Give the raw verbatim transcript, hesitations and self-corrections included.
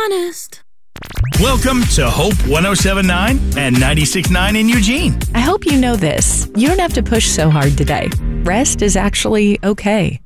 honest. Welcome to Hope one oh seven point nine and ninety-six point nine in Eugene. I hope you know this. You don't have to push so hard today. Rest is actually okay.